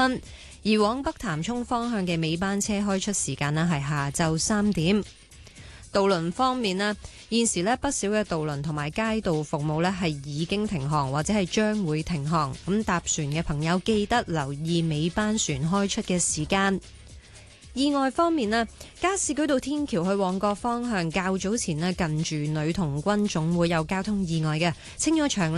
分。而往北潭涌方向嘅尾班車開出時間呢係下晝3點。渡輪方面呢，現時呢不少嘅渡輪同埋街渡服務呢係已經停航或者係將會停航。咁搭船嘅朋友記得留意尾班船開出嘅時間。意外方面呢，加士居道天橋去旺角方向較早前呢近住女童軍總會有交通意外嘅，清咗場啦。